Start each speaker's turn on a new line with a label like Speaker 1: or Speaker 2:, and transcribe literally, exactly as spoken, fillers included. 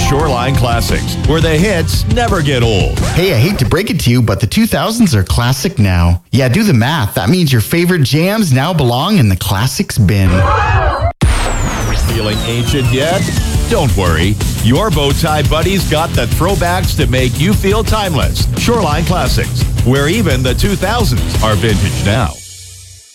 Speaker 1: Shoreline Classics, where the hits never get old.
Speaker 2: Hey, I hate to break it to you, but the two thousands are classic now. Yeah, do the math. That means your favorite jams now belong in the classics bin.
Speaker 1: Feeling ancient yet? Don't worry. Your Bowtie buddies got the throwbacks to make you feel timeless. Shoreline Classics, where even the two thousands are vintage now.